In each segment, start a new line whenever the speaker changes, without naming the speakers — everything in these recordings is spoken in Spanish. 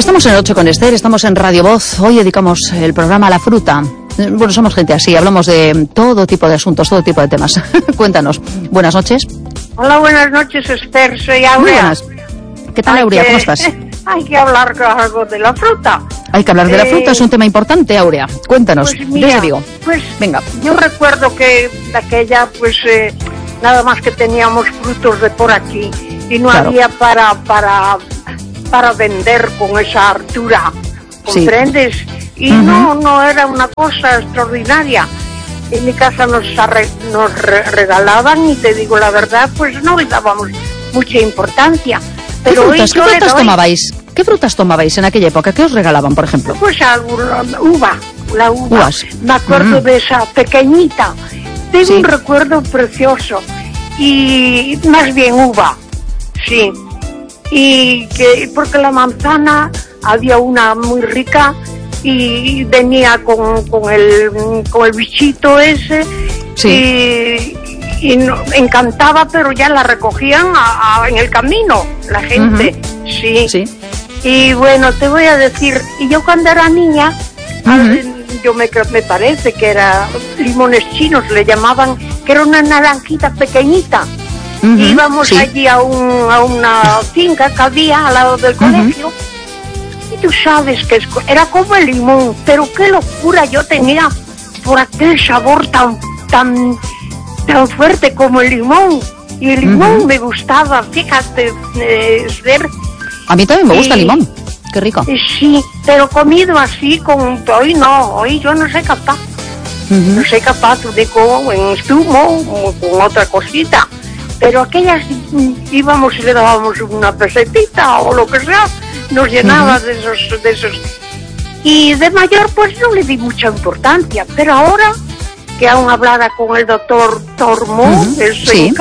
Estamos en 8 con Esther, estamos en Radio Voz. Hoy dedicamos el programa a la fruta. Bueno, somos gente así, hablamos de todo tipo de asuntos, todo tipo de temas. Cuéntanos. Buenas noches.
Hola, buenas noches, Esther. Soy Aurea.
Muy buenas. ¿Qué tal, Aurea? ¿Cómo estás?
Hay que hablar algo de la fruta.
Hay que hablar de la fruta, es un tema importante, Aurea. Cuéntanos,
pues mira,
desde Vigo.
Pues
venga.
Yo recuerdo que de aquella, nada más que teníamos frutos de por aquí y no había para vender con esa altura, ¿comprendes? Sí. Y no era una cosa extraordinaria. En mi casa nos regalaban y te digo la verdad, pues no le dábamos mucha importancia. Pero
¿Qué frutas tomabais? ¿Qué frutas tomabais en aquella época? ¿Qué os regalaban, por ejemplo?
Pues la uva.
Uvas.
Me acuerdo de esa pequeñita. Tengo un recuerdo precioso. Y más bien uva, sí. Y porque la manzana había una muy rica y venía con el bichito ese. Sí. Y encantaba, pero ya la recogían en el camino, la gente, sí. Y bueno, te voy a decir, y yo cuando era niña, me parece que era limones chinos, le llamaban, que era una naranjita pequeñita. Íbamos allí a una finca que había al lado del colegio, y tú sabes que era como el limón, pero qué locura yo tenía por aquel sabor tan fuerte como el limón. Y el limón me gustaba, fíjate, ver.
A mí también me gusta el limón, qué rico.
Sí, pero comido así, hoy yo no soy capaz. No soy capaz de en zumo o con otra cosita. Pero aquellas íbamos y le dábamos una pesetita o lo que sea, nos llenaba de esos. Y de mayor pues no le di mucha importancia, pero ahora que aún hablaba con el doctor Tormo, ese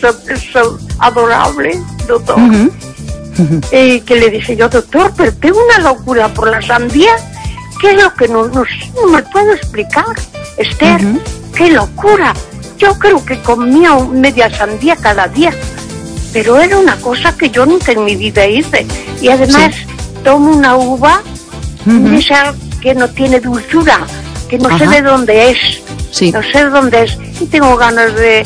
adorable doctor, que le dije yo, doctor, pero tengo una locura por la sandía, ¿qué es lo que no me puedo explicar? Esther, qué locura. Yo creo que comía media sandía cada día, pero era una cosa que yo nunca en mi vida hice. Y además tomo una uva, esa que no tiene dulzura, que no sé de dónde es. Sí. No sé dónde es y tengo ganas de...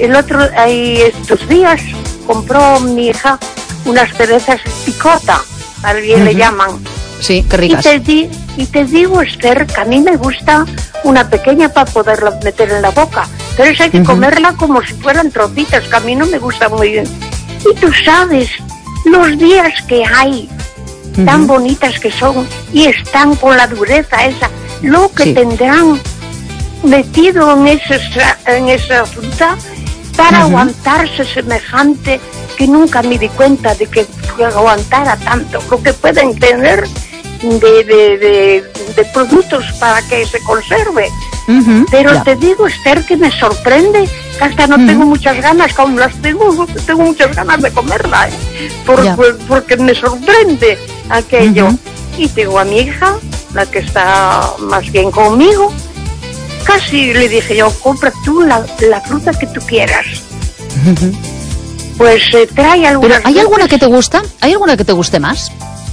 estos días compró mi hija unas cerezas picota, alguien le llaman.
Sí, qué ricas.
Y te digo, Esther, que a mí me gusta una pequeña para poderla meter en la boca, pero eso hay que comerla como si fueran trocitos, que a mí no me gusta muy bien. Y tú sabes, los días que hay, tan bonitas que son, y están con la dureza esa, lo que tendrán metido en esa fruta para aguantarse semejante, que nunca me di cuenta de que aguantara tanto, lo que pueden tener de productos para que se conserve. Pero te digo, Esther, que me sorprende, que hasta no tengo muchas ganas, como las tengo muchas ganas de comerla, porque me sorprende aquello. Y tengo a mi hija, la que está más bien conmigo, casi le dije yo, compra tú la fruta que tú quieras. Pues trae algunas.
¿Pero hay alguna que te gusta? ¿Hay alguna que te guste más?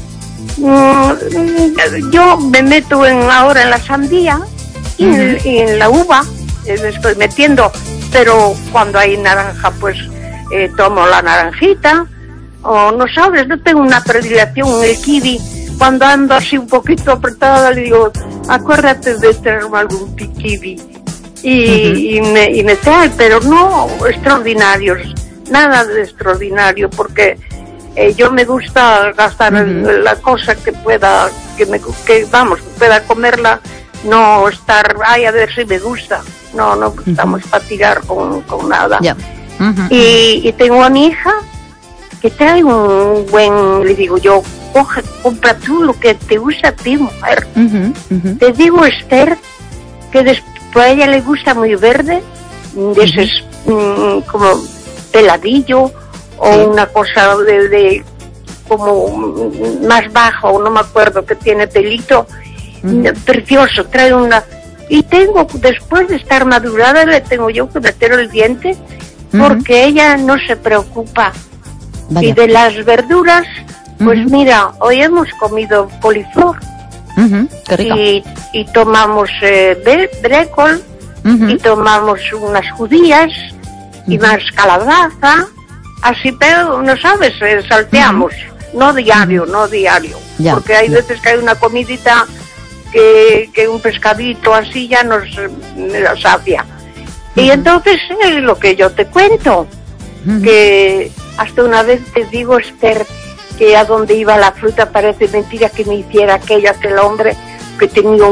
Yo me meto ahora en la sandía y en la uva, me estoy metiendo, pero cuando hay naranja, pues tomo la naranjita, o no sabes, no tengo una predilección en el kiwi. Cuando ando así un poquito apretada, le digo, acuérdate de tenerme algún kiwi. Y me trae, pero no extraordinarios, nada de extraordinario, porque yo me gusta gastar la cosa que pueda, pueda comerla, no estar, a ver si me gusta, no estamos para tirar con nada. Y tengo a mi hija que trae un buen, le digo yo, compra tú lo que te gusta a ti, mujer. Te digo, Esther, que después a ella le gusta muy verde, de ese como peladillo, o una cosa de como más bajo, no me acuerdo, que tiene pelito, precioso, trae una... Y después de estar madurada, le tengo yo que meter el diente, porque ella no se preocupa. Y de las verduras, Pues mira, hoy hemos comido coliflor.
Qué rico.
Y tomamos brécol, y tomamos unas judías y más calabaza, así, pero no sabes, salteamos, no diario,
Ya,
porque hay veces que hay una comidita que un pescadito así ya nos sacia. Y entonces es lo que yo te cuento, que hasta una vez te digo, Esther, que a donde iba la fruta parece mentira que me hiciera aquel hombre que tenía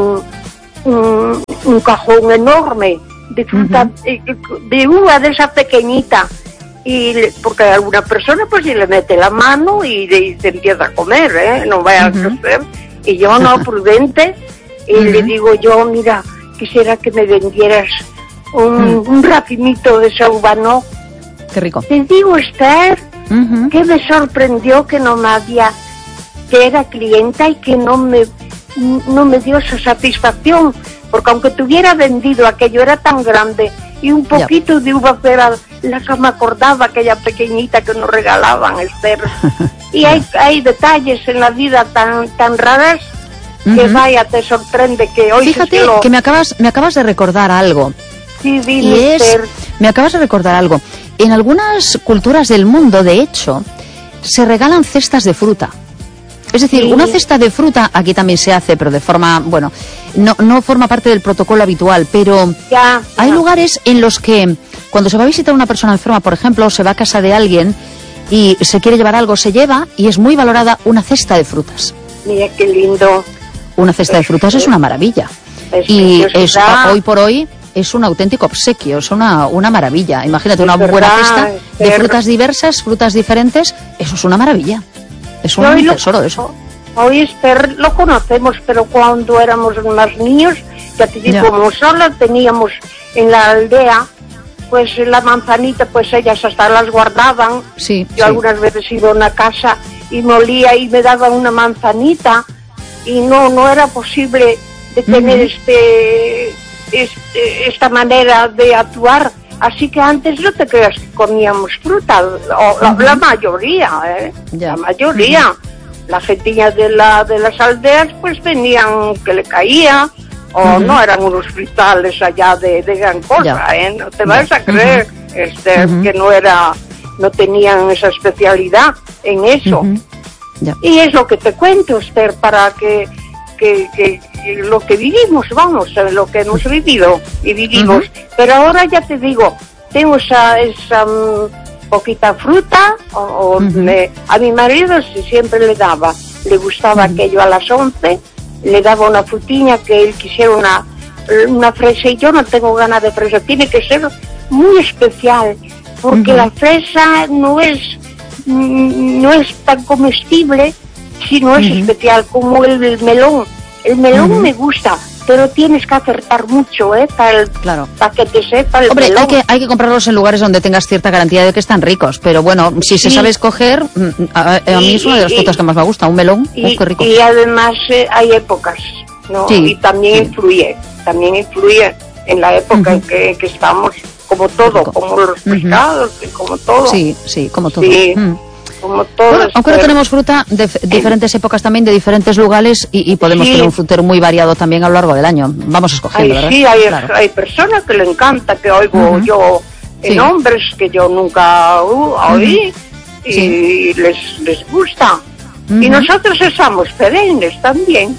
un cajón enorme de fruta, de uva de esa pequeñita, y porque a alguna persona pues si le mete la mano y se empieza a comer, no vaya a crecer, y yo no, prudente, y le digo yo, mira, quisiera que me vendieras un racimito de esa uva, ¿no?
Qué rico.
Te digo, Esther, que me sorprendió que que era clienta y que no me dio esa satisfacción, porque aunque te hubiera vendido aquello, era tan grande, y un poquito de uva era la que me acordaba, aquella pequeñita que nos regalaban, Esther. Y hay detalles en la vida tan raras que vaya, te sorprende que hoy...
Fíjate que me acabas de recordar algo.
Sí, dime, Esther.
Me acabas de recordar algo. En algunas culturas del mundo, de hecho, se regalan cestas de fruta. Es decir, una cesta de fruta, aquí también se hace, pero de forma, bueno, no forma parte del protocolo habitual, pero hay lugares en los que cuando se va a visitar a una persona enferma, por ejemplo, se va a casa de alguien y se quiere llevar algo, se lleva y es muy valorada una cesta de frutas.
Mira qué lindo.
Una cesta de frutas es una maravilla. Y hoy por hoy es un auténtico obsequio, es una maravilla. Imagínate, una buena cesta de frutas diversas, frutas diferentes, eso es una maravilla. Es un tesoro eso.
Hoy, Esther, lo conocemos, pero cuando éramos más niños, ya te digo, como solo teníamos en la aldea, pues la manzanita, pues ellas hasta las guardaban. Yo algunas veces iba a una casa y molía y me daban una manzanita, y no era posible de tener esta manera de actuar. Así que antes no te creas que comíamos fruta, la mayoría, la mayoría. La gentilla de las aldeas pues venían que le caía, o no eran unos fritales allá de gran cosa, no te vas a creer, Esther, que no tenían esa especialidad en eso. Y es lo que te cuento, Esther, para que lo que vivimos, vamos, lo que hemos vivido y vivimos. Pero ahora ya te digo, tengo esa poquita fruta, a mi marido siempre le gustaba aquello a las 11, le daba una frutiña que él quisiera una fresa, y yo no tengo ganas de fresa, tiene que ser muy especial, porque la fresa no es tan comestible, sino es especial, como el melón. El melón me gusta, pero tienes que acertar mucho, para que te sepa el melón.
Hombre, hay que comprarlos en lugares donde tengas cierta garantía de que están ricos, pero bueno, si se sabe escoger, a mí es una de las frutas que más me gusta, un melón, qué rico.
Y además hay épocas, ¿no? Y también influye en la época en que estamos, como todo, como los pescados, como todo.
Sí, como todo.
Como todo.
Bueno, aunque no tenemos fruta de diferentes épocas también, de diferentes lugares, y podemos tener un frutero muy variado también a lo largo del año. Vamos escogiendo, ¿verdad?
Sí, hay personas que le encanta, que oigo yo nombres que yo nunca oí, y les gusta. Y nosotros somos perennes también.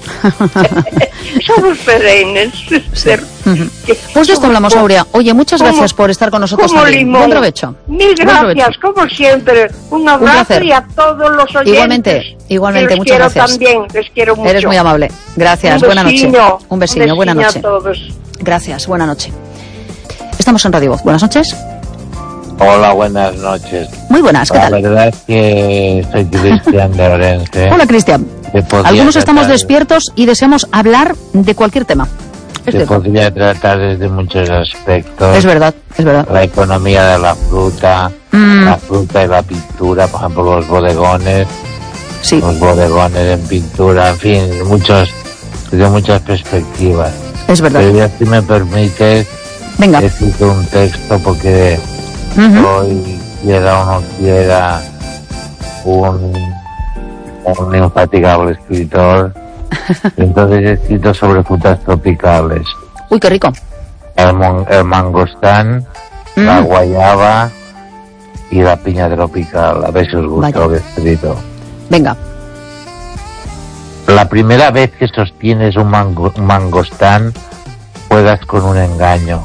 Somos perennes.
Pues de esto hablamos, Aurea. Oye, muchas gracias por estar con nosotros también. Buen provecho.
Mil gracias, como siempre. Un abrazo y a todos los oyentes.
Igualmente, muchas gracias.
También, les quiero mucho.
Eres muy amable. Gracias, buena noche. Un besino, buena noche.
A todos.
Gracias, buena noche. Estamos en Radio Voz. Buenas noches.
Hola, buenas noches.
Muy buenas, ¿qué tal?
La verdad es que soy Cristian de Orense.
Hola, Cristian. Algunos estamos despiertos y deseamos hablar de cualquier tema.
Se podría tratar desde muchos aspectos.
Es verdad.
La economía de la fruta y la pintura, por ejemplo, los bodegones.
Sí.
Los bodegones en pintura, en fin, de muchas perspectivas.
Es verdad.
Pero ya, si me permites,
venga,
he escrito un texto porque hoy, quiera o no quiera, un un infatigable escritor. Entonces he escrito sobre frutas tropicales.
Uy, qué rico.
El mangostán, la guayaba y la piña tropical. A ver si os gusta lo que he escrito.
Venga.
La primera vez que sostienes un mangostán, juegas con un engaño.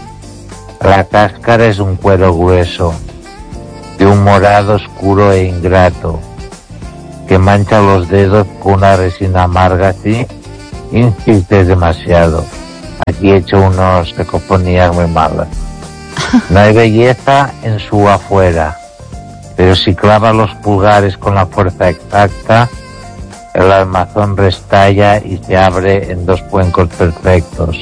La cáscara es un cuero grueso, de un morado oscuro e ingrato, que mancha los dedos con una resina amarga. Si insistes demasiado. Aquí he hecho unas cacofonías muy malas. No hay belleza en su afuera, pero si clavas los pulgares con la fuerza exacta, el armazón restalla y se abre en dos cuencos perfectos.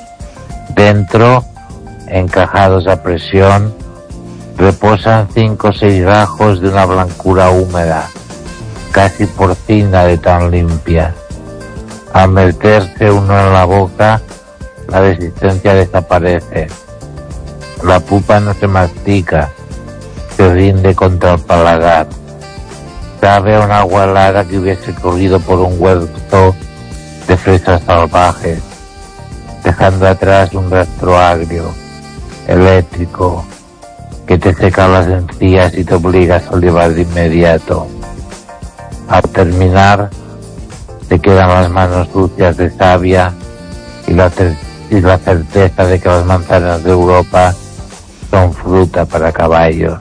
Dentro, encajados a presión, reposan 5 o 6 gajos de una blancura húmeda, casi porcina de tan limpia. Al meterse uno en la boca, la resistencia desaparece. La pupa no se mastica, se rinde contra el paladar. Sabe a una agua helada que hubiese corrido por un huerto de fresas salvajes, dejando atrás un rastro agrio, eléctrico, que te seca las encías y te obliga a salivar de inmediato. Al terminar, te quedan las manos sucias de savia y la certeza de que las manzanas de Europa son fruta para caballos.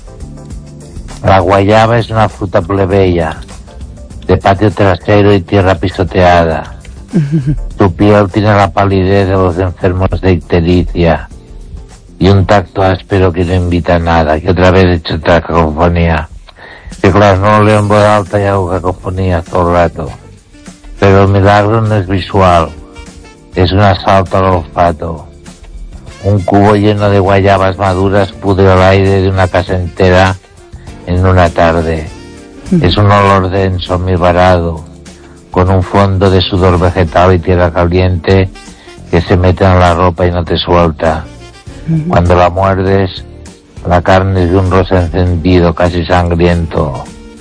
La guayaba es una fruta plebeya, de patio trasero y tierra pisoteada. Su piel tiene la palidez de los enfermos de ictericia y un tacto áspero que no invita a nada. Que otra vez he hecho otra cacofonía. Que claro, no lo leo en voz alta y hago cacofonía todo el rato. Pero el milagro no es visual, es un asalto al olfato. Un cubo lleno de guayabas maduras pudre el aire de una casa entera en una tarde. Es un olor denso, mirbarado, con un fondo de sudor vegetal y tierra caliente que se mete en la ropa y no te suelta. Cuando la muerdes, la carne es de un rosa encendido, casi sangriento,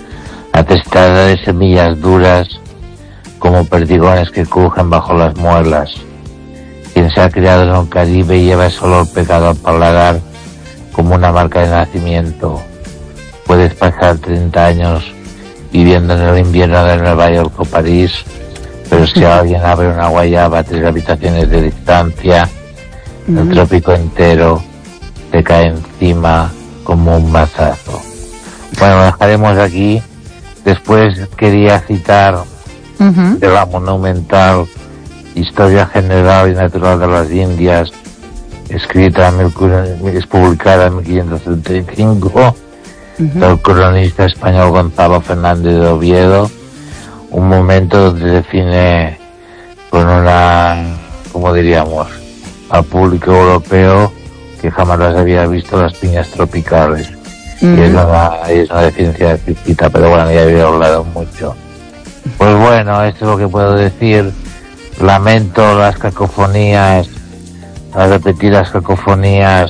atestada de semillas duras como perdigones que crujen bajo las muelas. Quien se ha criado en el Caribe lleva ese olor pegado al paladar como una marca de nacimiento. Puedes pasar 30 años viviendo en el invierno de Nueva York o París, pero si alguien abre una guayaba a 3 habitaciones de distancia, el trópico entero te cae encima como un mazazo. Bueno, lo dejaremos aquí. Después quería citar de la monumental Historia General y Natural de las Indias, escrita es publicada en 1535, del cronista español Gonzalo Fernández de Oviedo, un momento donde define con una, como diríamos, al público europeo que jamás las había visto las piñas tropicales. Y es una definición explícita, pero bueno, ya había hablado mucho. Pues bueno, esto es lo que puedo decir. Lamento las cacofonías, las repetidas cacofonías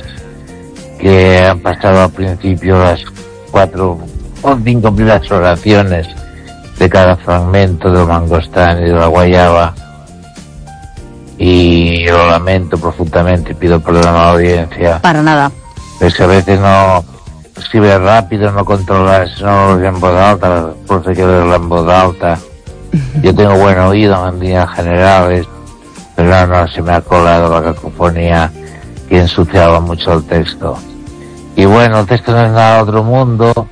que han pasado al principio, las 4 o 5 primeras oraciones de cada fragmento del mangostán y de la guayaba. Y lo lamento profundamente y pido perdón a la audiencia.
Para nada.
Pues a veces no escribes rápido, no controlas, no lo en voz alta, por eso hay que leerlo en voz alta. Yo tengo buen oído en líneas generales, pero no se me ha colado la cacofonía que ensuciaba mucho el texto. Y bueno, el texto no es nada de otro mundo,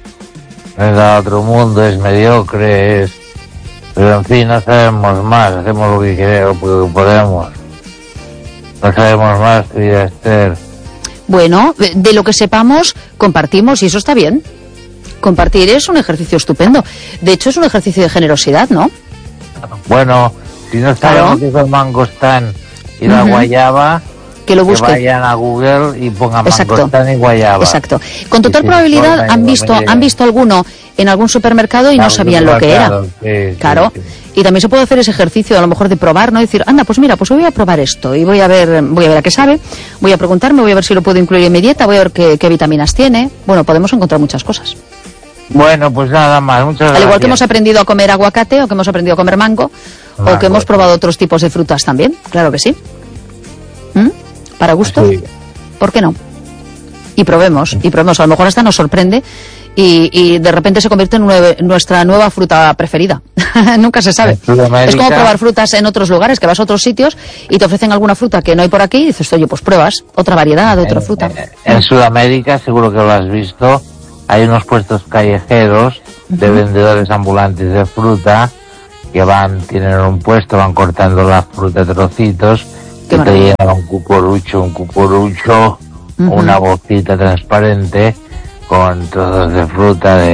es mediocre, pero en fin, no sabemos más, hacemos lo que queremos, lo que podemos. No sabemos más, querida Esther.
Bueno, de lo que sepamos, compartimos y eso está bien. Compartir es un ejercicio estupendo. De hecho, es un ejercicio de generosidad, ¿no?
Bueno, si no sabemos qué es el mangostán y la guayaba,
que lo busquen.
Que vayan a Google y pongan mangostán y guayaba.
Exacto. Con total probabilidad han visto alguno en algún supermercado y no sabían lo que era.
Sí,
claro. Sí. Y también se puede hacer ese ejercicio a lo mejor de probar, ¿no? Decir, anda, pues mira, pues voy a probar esto y voy a ver a qué sabe, voy a preguntarme, voy a ver si lo puedo incluir en mi dieta, voy a ver qué vitaminas tiene. Bueno, podemos encontrar muchas cosas.
Bueno, pues nada más, muchas gracias.
Al igual que hemos aprendido a comer aguacate, o que hemos aprendido a comer mango, o que hemos probado otros tipos de frutas también, claro que sí. ¿Para gustos?
Sí.
¿Por qué no? Y probemos, a lo mejor hasta nos sorprende y de repente se convierte en nuestra nueva fruta preferida. Nunca se sabe. Es como probar frutas en otros lugares, que vas a otros sitios y te ofrecen alguna fruta que no hay por aquí y dices, oye, pues pruebas otra variedad, otra fruta.
En Sudamérica, seguro que lo has visto, hay unos puestos callejeros de vendedores ambulantes de fruta que tienen un puesto, van cortando la fruta a trocitos y te llevan un cucurucho, una bolsita transparente con trozos de fruta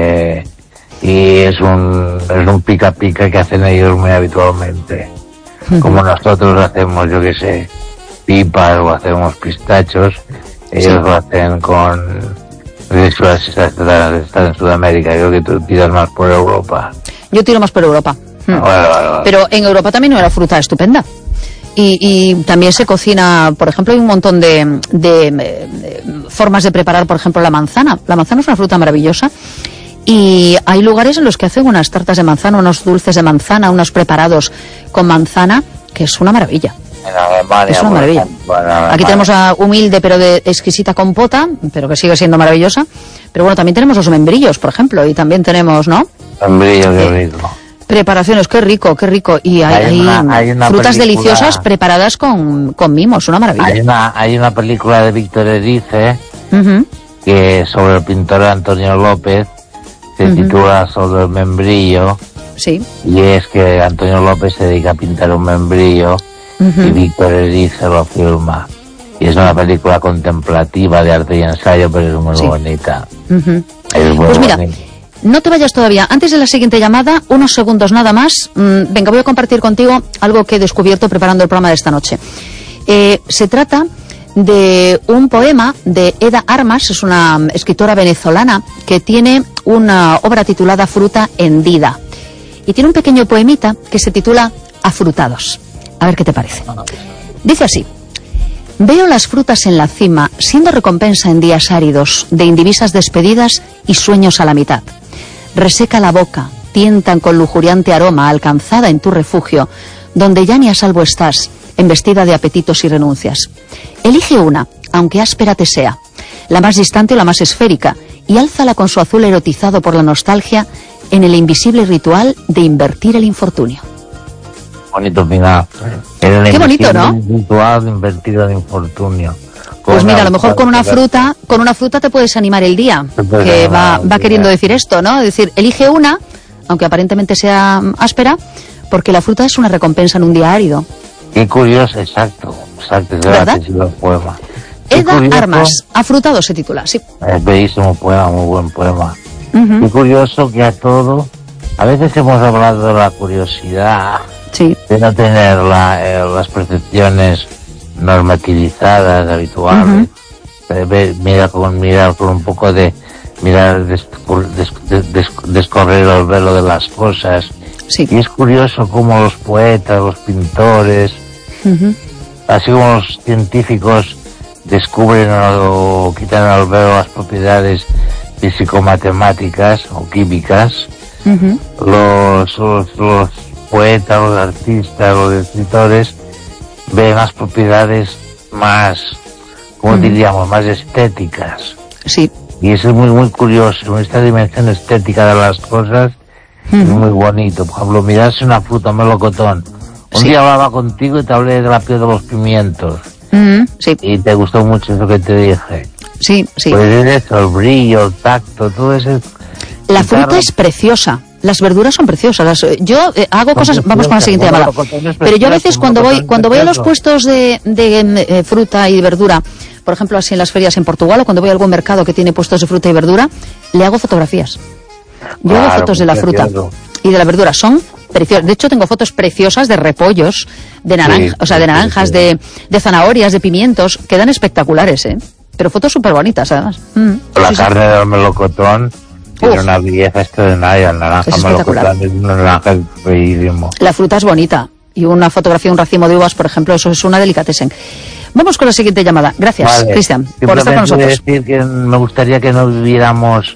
y es un pica pica que hacen ellos muy habitualmente. Como nosotros hacemos, yo que sé, pipas o hacemos pistachos, ellos lo hacen con... Está en Sudamérica, creo que tú tiras más por Europa.
Yo tiro más por Europa.
Vale.
Pero en Europa también hay una fruta estupenda. Y también se cocina, por ejemplo, hay un montón de formas de preparar, por ejemplo, la manzana. La manzana es una fruta maravillosa y hay lugares en los que hacen unas tartas de manzana, unos dulces de manzana, unos preparados con manzana, que es una maravilla.
En Alemania,
es una maravilla. Aquí tenemos a humilde pero de exquisita compota, pero que sigue siendo maravillosa. Pero bueno, también tenemos los membrillos, por ejemplo, y también tenemos, ¿no?
Membrillo, qué rico.
Preparaciones, qué rico. Y hay frutas deliciosas preparadas con mimos, una maravilla.
Hay una película de Víctor Erice que sobre el pintor Antonio López, se titula Sobre el membrillo.
Sí.
Y es que Antonio López se dedica a pintar un membrillo y Víctor Erice lo filma. Y es una película contemplativa de arte y ensayo, pero es muy bonita. Es muy
pues mira,
bonita.
No te vayas todavía. Antes de la siguiente llamada, unos segundos nada más. Venga, voy a compartir contigo algo que he descubierto preparando el programa de esta noche. Se trata de un poema de Eda Armas, es una escritora venezolana que tiene una obra titulada Fruta hendida. Y tiene un pequeño poemita que se titula Afrutados. A ver qué te parece. Dice así: veo las frutas en la cima, siendo recompensa en días áridos, de indivisas despedidas y sueños a la mitad. Reseca la boca, tientan con lujuriante aroma, alcanzada en tu refugio, donde ya ni a salvo estás, embestida de apetitos y renuncias. Elige una, aunque áspera te sea, la más distante o la más esférica, y álzala con su azul erotizado por la nostalgia en el invisible ritual de invertir el infortunio.
Bonito final.
Qué bonito, ¿no?
Ritual de invertir el infortunio.
Pues mira, a lo mejor con una fruta te puedes animar el día, que va queriendo decir esto, ¿no? Es decir, elige una, aunque aparentemente sea áspera, porque la fruta es una recompensa en un día árido.
Qué curioso, exacto,
¿verdad?
El poema.
Eda Armas, Afrutado se titula, sí.
Es bellísimo poema, muy buen poema. Qué curioso que a veces hemos hablado de la curiosidad, de no tener las percepciones normativizadas, habituales, mirar con un poco de descorrer el velo de las cosas. Y es curioso cómo los poetas, los pintores, así como los científicos descubren o quitan al velo las propiedades físico-matemáticas o químicas, los poetas, los artistas, los escritores ven las propiedades más, ¿cómo diríamos?, más estéticas.
Sí.
Y eso es muy, muy curioso, esta dimensión estética de las cosas es muy bonito. Por ejemplo, mirarse una fruta, melocotón. Un día hablaba contigo y te hablé de la piel de los pimientos. Y te gustó mucho eso que te dije.
Sí.
Pues es eso, el brillo, el tacto, todo eso.
La fruta es preciosa. Las verduras son preciosas. Yo hago cosas, vamos con la siguiente llamada. Pero yo a veces cuando voy a los puestos de fruta y verdura, por ejemplo así en las ferias en Portugal, o cuando voy a algún mercado que tiene puestos de fruta y verdura, le hago fotografías. Yo hago fotos de la fruta y de la verdura. Son preciosas. De hecho tengo fotos preciosas de repollos, de naranjas, de zanahorias, de pimientos. Quedan espectaculares, pero fotos súper bonitas además.
La carne del melocotón tiene una belleza extraordinaria. El naranja melocotón es un naranja bellísimo.
La fruta es bonita. Y una fotografía, un racimo de uvas, por ejemplo, eso es una delicatessen. Vamos con la siguiente llamada. Gracias, Cristian, por estar con nosotros.
Decir que me gustaría que no viviéramos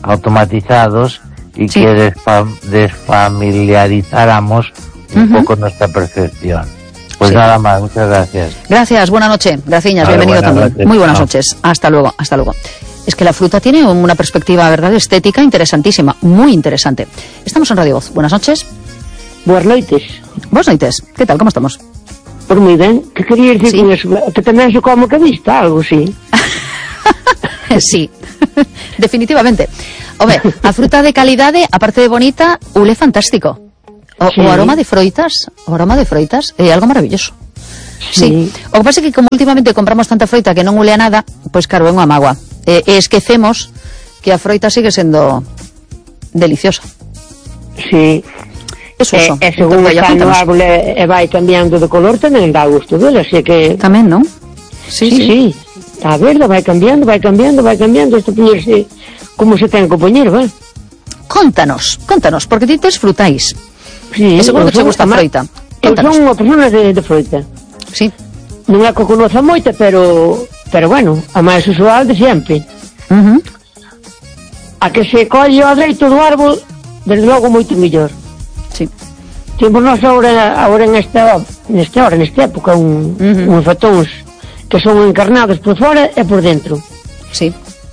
automatizados y
Sí.
que desfamiliarizáramos un poco nuestra percepción. Pues
Sí.
nada más, muchas gracias.
Gracias, buena noche. Graciñas,
Vale,
bienvenido
buenas
también.
noches.
Muy buenas
Chao.
noches. Hasta luego, hasta luego. Es que la fruta tiene una perspectiva, ¿verdad?, estética interesantísima, muy interesante. Estamos en Radio Voz. Buenas noches.
Boas noites.
Buenas noches. ¿Qué tal? ¿Cómo estamos?
Por moi ben. Que querías
Sí.
dicir con eso? Que tamén se come que vista, algo así.
Sí, definitivamente. Hombre, a fruta de calidade, aparte de bonita, ule fantástico.
Sí.
O aroma de froitas, algo maravilloso. Sí. O que pasa é que como últimamente compramos tanta froita que non ule a nada, pois claro, é unha mágoa. E esquecemos que a froita sigue sendo deliciosa.
Sí.
Eso.
E según
Entón,
está no
cuéntanos.
árbol e vai cambiando de color, tamén dá gusto dele, así que...
Tamén, non?
Sí. Está verde, vai cambiando, isto poñerse como se ten que poñer, vai.
Contanos, porque ti tes frutais.
Sí,
E seguro que te
eu son-
gusta a froita.
Eu
Contanos.
son unha persona de froita.
Sí.
Non é que conoza moita, pero bueno, a máis usual de sempre.
Uh-huh.
A que se colle ao deito do árbol, desde logo moito mellor.
Sí.
Temos nós agora nesta época uns fatóns que son encarnados por fora e por dentro.
Sí.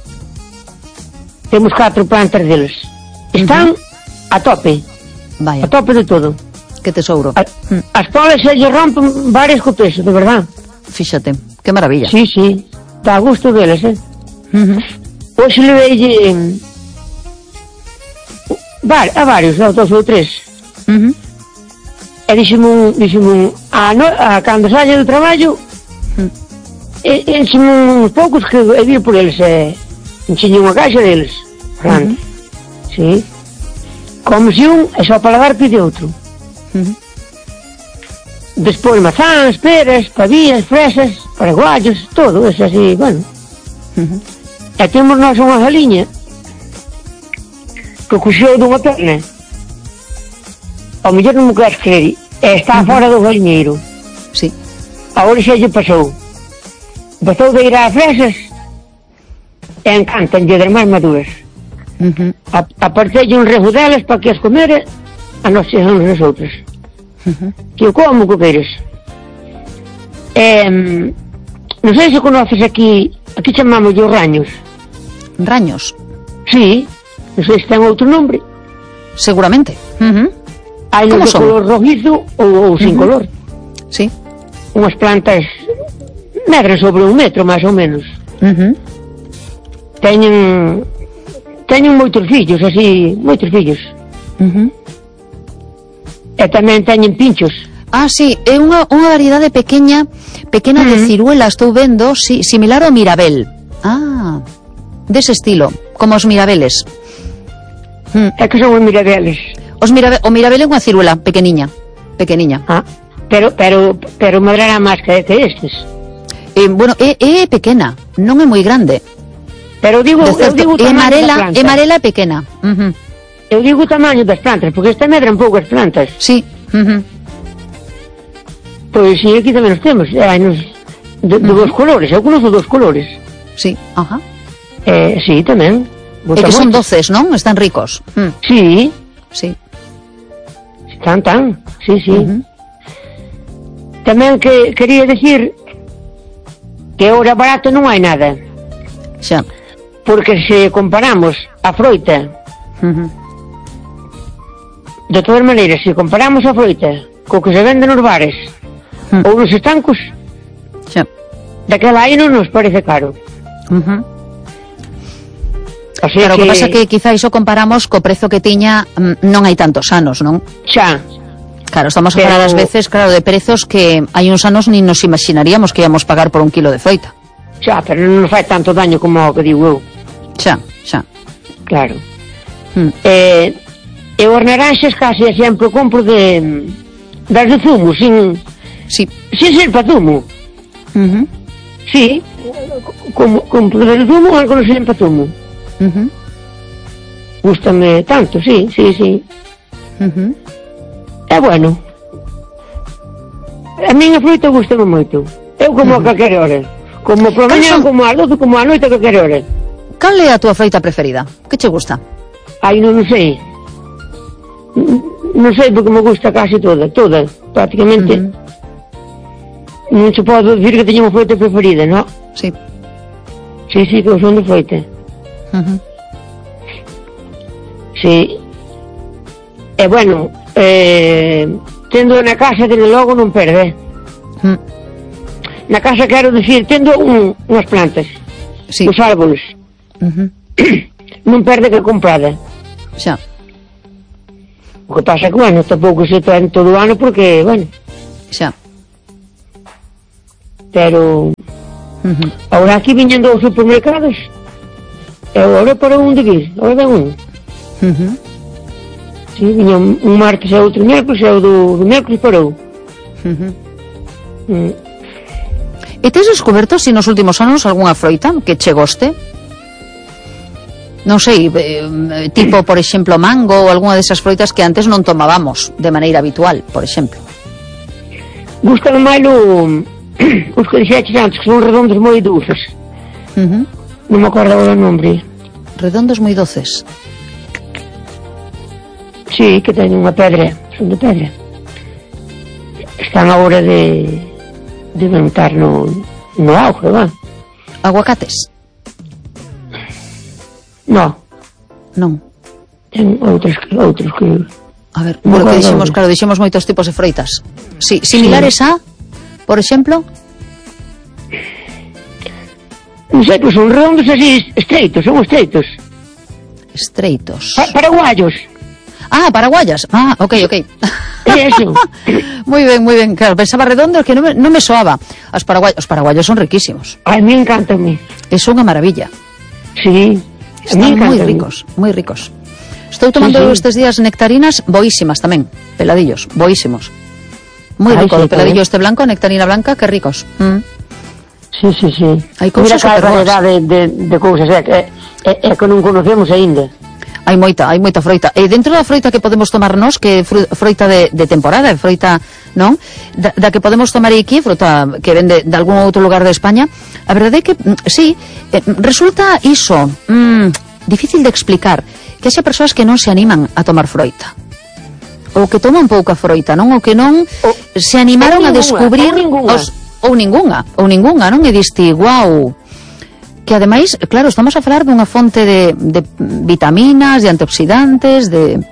Temos 4 plantas deles. Están a tope
Vaya,
de todo.
que tesouro.
As polas se lle rompen varias co peso, de verdad.
Fíxate, que maravilla.
Sí, dá gusto deles,
Uh-huh.
Hoxe le veille a varios, a 2 ou 3.
Uh-huh.
E dixeme cando saia do traballo, enxeme uns poucos que he vir por eles, enxeñe unha caixa deles, grande. Sí. Comese un e só para dar pide outro.
Uh-huh.
Despois mazás, peras, pavías, fresas, paraguayos, todo, eso así, bueno.
Uh-huh.
E temos nós unha galiña que cuxeu dunha perna. Ao mellor non me queres creer, e está fora do galiñeiro.
Sí.
Agora xa lle pasou. Pasou de ir a fresas e encantan-lle das máis maduras.
Uh-huh.
Apartelle un rejo delas para que as comere a nós xeamos as outras. Que eu como que queres. Non sei se conoces aquí chamamos os raños.
Raños,
Sí, non sei se ten outro nombre.
seguramente. Uh-huh.
Hai
Como
de
son?
color rojizo ou sin color.
Sí.
Unhas plantas medran sobre 1 metro, máis ou menos.
Uh-huh.
Teñen moitos fillos, así, moitos fillos.
Uh-huh.
E tamén teñen pinchos.
Ah, sí, é unha variedade pequena de ciruela, estou vendo, sí, similar ao mirabel. Ah, dese estilo, como os mirabeles.
É que son os mirabeles.
O mirabel é unha ciruela pequeniña.
Ah, pero madrará máis que estes.
Bueno, é pequena, non é moi grande.
Pero digo,
De certo,
eu digo o
é
tamaño da planta.
amarela e pequena. Uh-huh.
Eu digo o tamaño das plantas, porque esta medran poucas plantas.
Sí. Uh-huh.
Pois sí, aquí tamén os temos. Hai nos de dos colores, eu conozco 2 colores.
Sí, ajá.
Sí, tamén.
É que son doces, non? Están ricos.
Sí,
Sí.
tan, sí.
Uh-huh.
Tamén que quería decir que ahora barato non hai nada.
Xa.
Porque se comparamos a froita,
Uh-huh.
de todas maneiras, se comparamos a froita co que se vende nos bares ou nos estancos,
Xa.
daquela aí non nos parece caro.
Uh-huh.
O sea
Claro, o que pasa que quizá iso comparamos co prezo que tiña non hai tantos anos, non?
xa,
Claro, estamos a falar ás veces, claro, de prezos que hai uns anos ni nos imaginaríamos que íamos pagar por 1 kilo de froita.
pero non nos fai tanto daño como o que digo eu,
Xa.
claro.
Mm.
E as naranxas case sempre compro das de zumo, sin
Sí.
ser para zumo.
Uh-huh.
Sí, compro das de zumo, algo non sen para zumo.
Uh-huh.
Gústame tanto, sí.
Uh-huh.
É bueno. A minha fruta gústame moito. Eu como a calquera hora. Como por mañá, como a 12, como a noite, a calquera hora.
Cal é a túa froita preferida? Que che gusta?
Ai, non sei. Non sei porque me gusta casi toda, prácticamente. Non se pode dicir que teño unha froita preferida, non?
Sí.
Sí, que eu son de froita. Sí. E bueno, tendo na casa, desde logo, non perde. Na casa, quero dicir, tendo unhas plantas,
sí.
Os árboles, non perde que comprada.
Xa.
O que pasa que, bueno, tampouco se traen todo o ano porque, bueno...
Xa.
Pero... Ahora aquí viñendo aos supermercados, e agora para onde vir? Agora ven un. Sí, viña un martes e outro miércoles, e o do miércoles parou.
E tes descoberto, si nos últimos anos, algunha froita que che goste? Non sei, tipo, por exemplo, mango ou algunha desas froitas que antes non tomábamos de maneira habitual, por exemplo.
Gústame máis os que dixeches antes, que son redondos moi dulces. Non me acordo agora o nombre.
Redondos moi doces.
Sí, que teñen unha pedra, son de pedra. Están a hora de ventar no auge, va?
Aguacates?
Non. Ten outros que...
A ver, polo que dixemos moitos tipos de froitas. Sí, similares a, por exemplo?
Non sei, pois son redondos así, estreitos, son estreitos.
Estreitos.
Paraguayos.
Ah, paraguayas. Ah, ok.
Eso.
Moi ben, claro, pensaba redondos que non me soaba. Os paraguayos son riquísimos.
Ai, me encantan.
É unha maravilla.
Sí.
Están moi ricos. Estou tomando estes días nectarinas boísimas tamén, peladillos, boísimos. Moi rico, o peladillo este blanco, nectarina blanca, que ricos.
Sí.
Hai cousas super boas.
Mira que de cousas que non conocemos aínda.
Hai moita froita. E dentro da froita que podemos tomar nós, que é froita de temporada, froita, non? Da que podemos tomar aquí, froita que vende de algún outro lugar de España, a verdade é que, sí, resulta iso, difícil de explicar, que haxa persoas que non se animan a tomar froita. Ou que toman pouca froita, non? Ou que non se animaron a descubrir... Ou ningunha, non? E diste, guau... Que ademais, claro, estamos a falar dunha fonte de vitaminas, de antioxidantes, de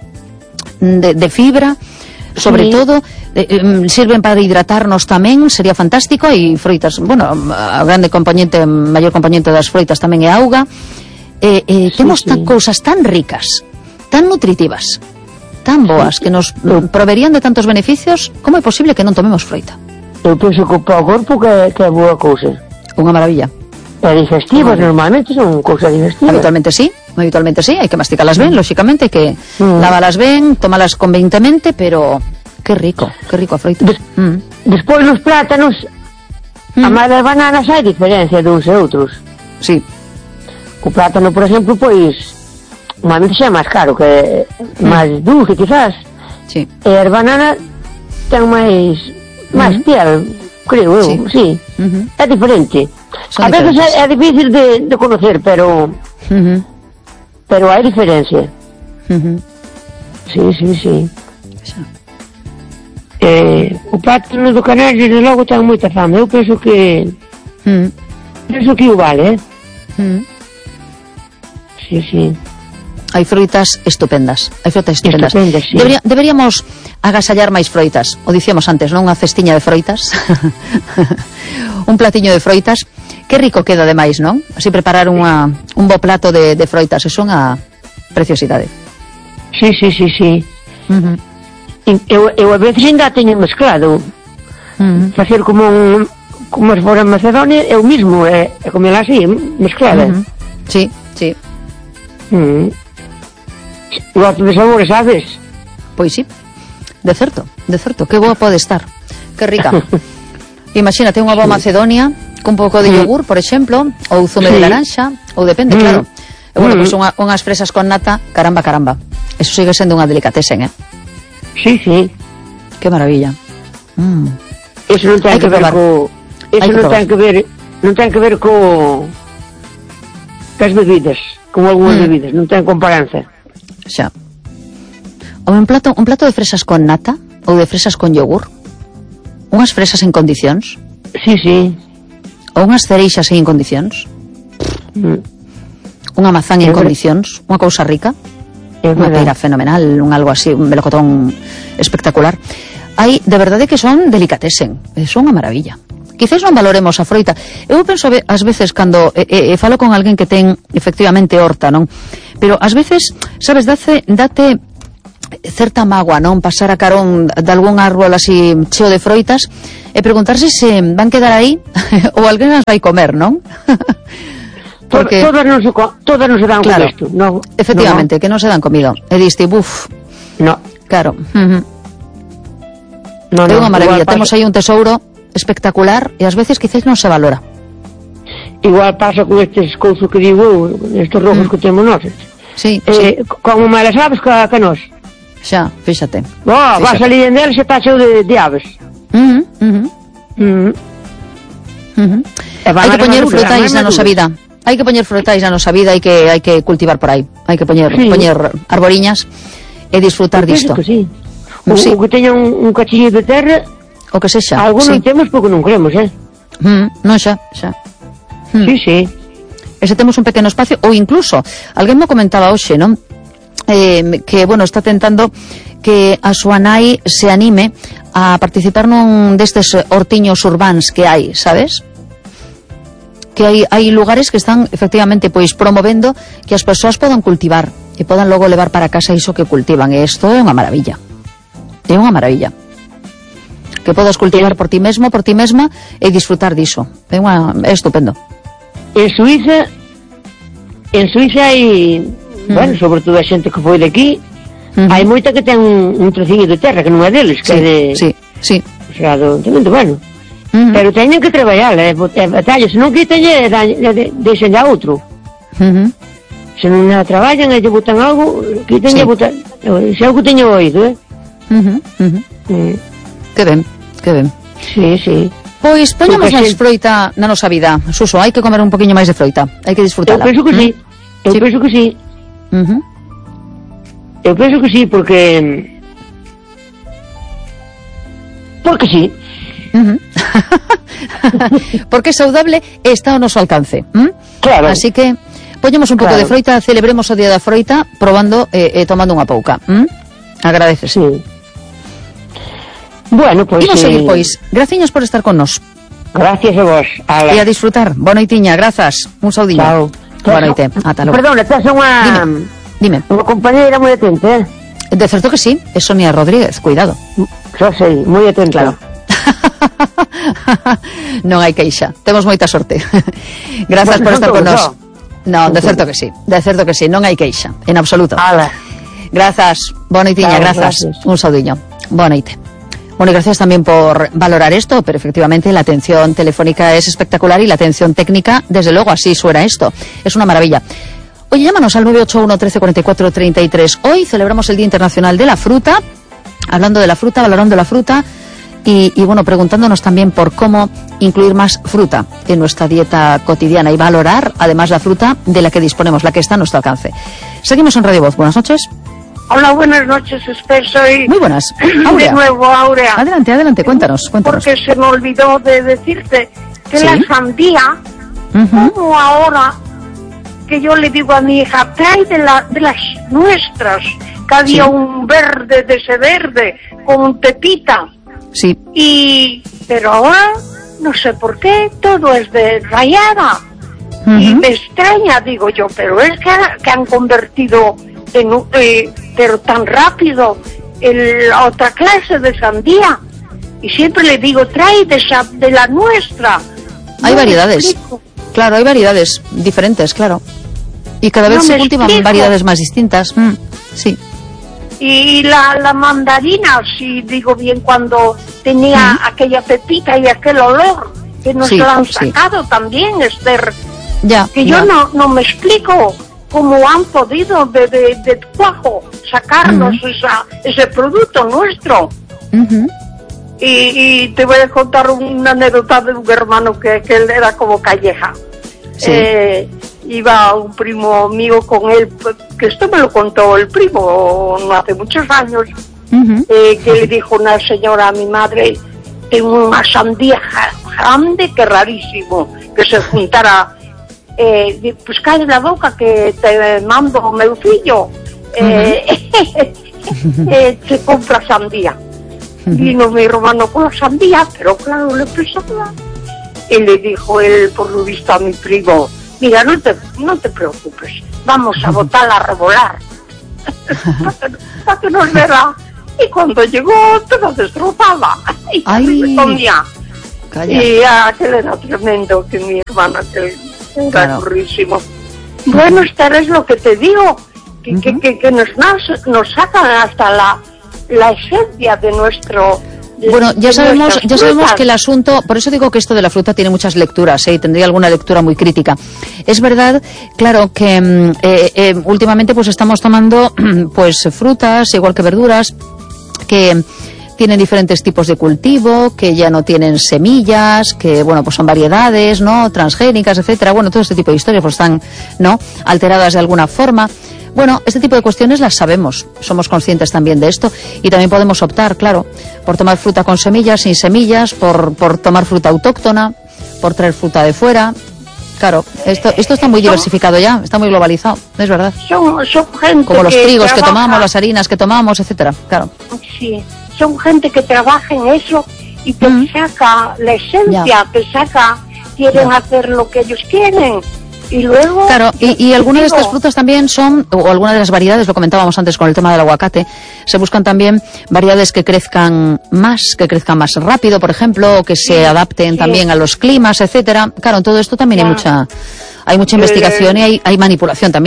fibra, sobre todo, sirven para hidratarnos tamén, sería fantástico, e froitas, bueno, a maior componente das froitas tamén é auga, temos cousas tan ricas, tan nutritivas, tan boas, que nos proverían de tantos beneficios. Como é posible que non tomemos froita?
Eu penso que para o corpo que é boa cousa.
Unha maravilla.
E digestivas, normalmente son cousas digestivas.
Habitualmente sí, hai que masticalas ben, lóxicamente, hai que lavalas ben, tomalas convenientemente, pero que rico a froita.
Despois nos plátanos, a máis das bananas hai diferencia de uns e outros.
Sí.
O plátano, por exemplo, pois, normalmente xa é máis caro, que é máis dulce, quizás.
Sí.
E as bananas ten máis piel, creo eu, sí. É diferente. A veces é difícil de conocer, pero hai diferencia. Sí. O plátano do Canal, desde logo, ten moita fama. Eu penso que o vale, Sí.
Hai froitas estupendas.
Sí.
Deberíamos agasallar máis froitas. O dicíamos antes, non? Unha cestiña de froitas. Un platiño de froitas. Que rico queda ademais, non? Así preparar un bo plato de froitas. É unha preciosidade.
Sí. Eu a veces ainda teño mezclado. Facer como se fora en Macedonia, eu mismo, comela así, mezclada.
Sí.
Gosto de sabores, sabes?
Pois sí, de certo, que boa pode estar, que rica. Imagínate unha boa Macedonia con un pouco de yogur, por exemplo, ou zume de laranxa, ou depende, claro. E bueno, pois unhas fresas con nata, caramba. Eso sigue sendo unha delicatesen,
Sí.
Que maravilla.
Eso non ten que ver non ten que ver co as bebidas, como algunhas bebidas, non ten comparanza.
Xa. Ou un plato de fresas con nata ou de fresas con yogur? Unhas fresas en condicións?
Sí.
Ou unhas cereixas en condicións? Unha mazán en condicións? Unha cousa rica? Unha pera fenomenal, un algo así, un melocotón espectacular. Hai, de verdade que son delicatesen, son unha maravilla. Quizás non valoremos a froita. Eu penso ás veces cando falo con alguén que ten efectivamente horta, non? Pero ás veces, sabes, date certa mágoa, non? Pasar a carón de algún árbol así cheo de froitas e preguntarse se van quedar aí ou alguén as vai comer, non?
Porque todas non se dan con isto, non?
Efectivamente, que non se dan comido. E diste, buf.
No.
Claro. É unha maravilla, temos aí un tesouro espectacular e ás veces quizás non se valora.
Igual pasa con estes cousas que digo, estes rojos que temos nós.
Sí.
Como malas aves que nós.
Xa, fíxate.
Vas a salir deles e está cheo de aves.
Hai que poñer frutais na nosa vida. Hai que poñer frutais na nosa vida, hai que cultivar por aí. Hai que poñer arboriñas e disfrutar disto.
O que teña un cachiño de terra,
o que sexa.
Algo non temos porque non queremos,
Non xa.
Sí.
E se temos un pequeno espacio, ou incluso, alguén me comentaba hoxe, non? Que, bueno, está tentando que a súa nai se anime a participar nun destes hortiños urbáns que hai, sabes? Que hai lugares que están, efectivamente, pois promovendo que as persoas podan cultivar e podan logo levar para casa iso que cultivan, e isto é unha maravilla. É unha maravilla. Que podas cultivar por ti mesmo, por ti mesma e disfrutar diso. É estupendo.
En Suiza hai, bueno, sobre todo a xente que foi de aquí, hai moita que ten un trociño de terra que non é deles, que é de...
Sí.
O sea, bueno. Pero teñen que traballar, batalla, se non quítanlle, deixen a outro. Se non a traballan e lle botan algo, quítanlle a botar. Se é o que teño oído,
Que ben.
Sí.
Pois poñamos máis froita na nosa vida, Suso, hai que comer un poquinho máis de froita, hai que disfrutala.
Eu penso que sí. Eu penso que sí, porque sí.
Porque é saudable e está ao noso alcance.
Claro.
Así que poñemos un pouco de froita, celebremos o día da froita probando e tomando unha pouca. Agradecese.
Sí. Bueno, pois...
Imos seguir, pois. Graciñas por estar con nos.
Gracias a vos.
E a disfrutar. Boa noitiña, grazas. Un saudinho.
Chao.
Boa noite. Ata logo.
Perdón, tes unha...
Dime.
Unha compañeira moi atenta,
De certo que sí, é Sonia Rodríguez, cuidado.
Xa sei, moi atenta.
Claro. Non hai queixa. Temos moita sorte. Grazas por estar con nos. Non, de certo que sí. Non hai queixa, en absoluto. Grazas. Boa noitiña, grazas. Un saudiño. Boa noite. Bueno, y gracias también por valorar esto, pero efectivamente la atención telefónica es espectacular y la atención técnica, desde luego, así suena esto. Es una maravilla. Oye, llámanos al 981 13 44 33. Hoy celebramos el Día Internacional de la Fruta, hablando de la fruta, valorando la fruta y bueno, preguntándonos también por cómo incluir más fruta en nuestra dieta cotidiana y valorar, además, la fruta de la que disponemos, la que está a nuestro alcance. Seguimos en Radio Voz. Buenas noches.
Hola, buenas noches, Esper, soy...
Muy buenas. Aurea.
De nuevo, Aurea.
Adelante, cuéntanos.
Porque se me olvidó de decirte que la sandía, como ahora, que yo le digo a mi hija, trae de las nuestras, que había un verde de ese verde, con pepita.
Sí.
Pero ahora, no sé por qué, todo es de rayada. Y me extraña, digo yo, pero es que han convertido... pero tan rápido la otra clase de sandía, y siempre le digo, trae de la nuestra.
Hay variedades, claro, hay variedades diferentes, claro, y cada vez se cultivan variedades más distintas. Sí.
Y la mandarina, si digo bien, cuando tenía aquella pepita y aquel olor, que nos lo han sacado también, Esther, que yo no me explico cómo han podido de cuajo sacarnos ese producto nuestro. Y te voy a contar una anécdota de un hermano que él era como Calleja. iba un primo mío con él, que esto me lo contó el primo no hace muchos años, que le dijo una señora a mi madre, tengo una sandía grande que rarísimo, que se juntara, pues calle la boca que te mando meu fillo, se compra sandía. Vino mi hermano con la sandía, pero claro, le pesaba. Y le dijo él, por lo visto, a mi primo, mira, no te preocupes, vamos a botarla a revolar, para que nos verá. Y cuando llegó, toda destrozada, y me comía. Calla. Y aquel era tremendo, que mi hermana, que era currísimo. Bueno, esta es lo que te digo, que nos sacan hasta la esencia de nuestro...
Bueno, ya sabemos que el asunto, por eso digo que esto de la fruta tiene muchas lecturas, y tendría alguna lectura muy crítica. Es verdad, claro, que últimamente pues estamos tomando pues frutas, igual que verduras, que tienen diferentes tipos de cultivo, que ya no tienen semillas, que bueno, pues son variedades, ¿no? Transgénicas, etcétera. Bueno, todo este tipo de historias pues están, ¿no? Alteradas de alguna forma. Bueno, este tipo de cuestiones las sabemos, somos conscientes también de esto y también podemos optar, claro, por tomar fruta con semillas, sin semillas, por tomar fruta autóctona, por traer fruta de fuera. Claro, esto está muy diversificado ya, está muy globalizado, es verdad.
Son gente
como los trigos que tomamos, las harinas que tomamos, etcétera, claro.
Sí, son gente que trabaja en eso y te saca la esencia, quieren hacer lo que ellos quieren. Y luego... Claro,
y algunas de estas frutas también son, o algunas de las variedades, lo comentábamos antes con el tema del aguacate, se buscan también variedades que crezcan más rápido, por ejemplo, o que se adapten también a los climas, etcétera. Claro, en todo esto también hay mucha investigación y hay manipulación también.